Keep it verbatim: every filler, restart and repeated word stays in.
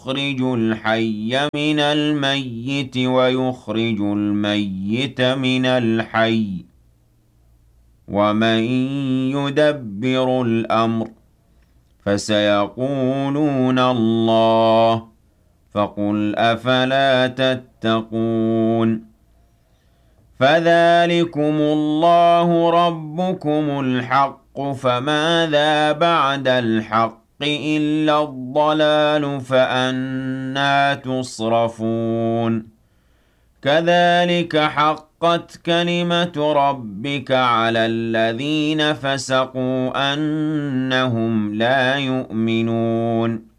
يُخْرِجُ الْحَيَّ مِنَ الْمَيِّتِ وَيُخْرِجُ الْمَيِّتَ مِنَ الْحَيِّ ۚ وَمَن يُدَبِّرُ الْأَمْرَ ۚ فَسَيَقُولُونَ اللَّهُ ۚ فَقُلْ أَفَلَا تَتَّقُونَ فَذَٰلِكُمُ اللَّهُ رَبُّكُمُ الْحَقُّ ۖ فَمَاذَا بَعْدَ الْحَقِّ إِلَّا الضَّلَالُ ۖ فَأَنَّىٰ تُصْرَفُونَ كَذَٰلِكَ حَقَّتْ كَلِمَةُ رَبِّكَ عَلَى الَّذِينَ فَسَقُوا أَنَّهُمْ لَا يُؤْمِنُونَ